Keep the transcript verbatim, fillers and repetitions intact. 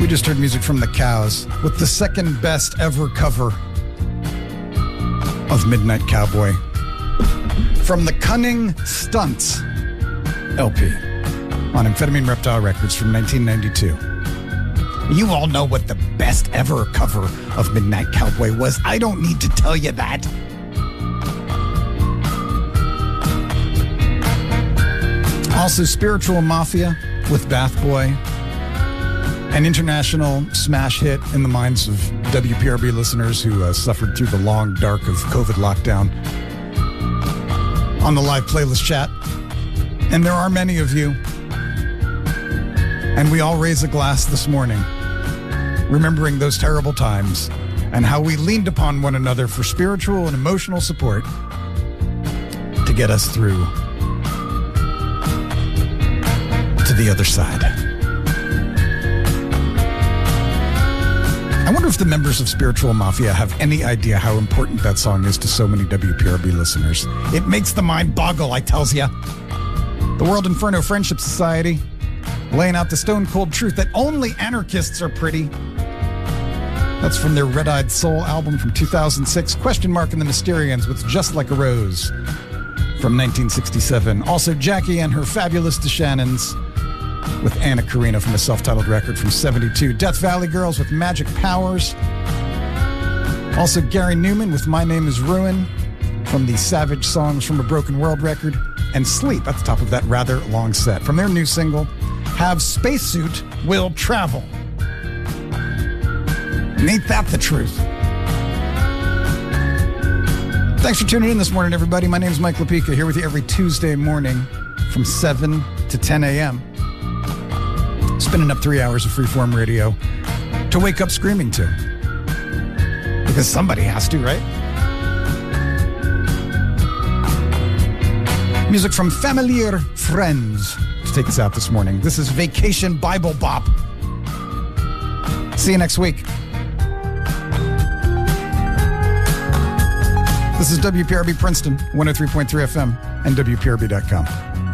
You just heard music from The Cows with the second best ever cover of Midnight Cowboy from the Cunning Stunts L P on Amphetamine Reptile Records from nineteen ninety-two. You all know what the best ever cover of Midnight Cowboy was. I don't need to tell you that. Also, Spiritual Mafia with Bath Boy, an international smash hit in the minds of W P R B listeners who uh, suffered through the long dark of COVID lockdown on the live playlist chat. And there are many of you. And we all raise a glass this morning, remembering those terrible times and how we leaned upon one another for spiritual and emotional support to get us through to the other side. I wonder if the members of Spiritual Mafia have any idea how important that song is to so many W P R B listeners. It makes the mind boggle, I tells ya. The World Inferno Friendship Society, laying out the stone-cold truth that only anarchists are pretty. That's from their Red-Eyed Soul album from two thousand six. Question Mark and the Mysterians with Just Like a Rose from nineteen sixty-seven. Also, Jackie and her Fabulous DeShannons with Anna Karina from a self-titled record from seventy-two. Death Valley Girls with Magic Powers. Also, Gary Newman with My Name is Ruin from the Savage Songs from a Broken World record. And Sleep at the top of that rather long set from their new single, Have Spacesuit Will Travel. And ain't that the truth? Thanks for tuning in this morning, everybody. My name is Mike Lapika, here with you every Tuesday morning from seven to ten a.m. Spinning up three hours of freeform radio to wake up screaming to. Because somebody has to, right? Music from Familiar Friends to take us out this morning. This is Vacation Bible Bop. See you next week. This is W P R B Princeton, one oh three point three F M and W P R B dot com.